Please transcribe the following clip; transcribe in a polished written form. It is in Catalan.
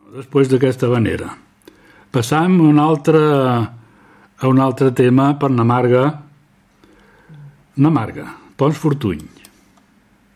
Després d'aquesta vanera, passam a un altre tema per na Marga, Pons Fortuny.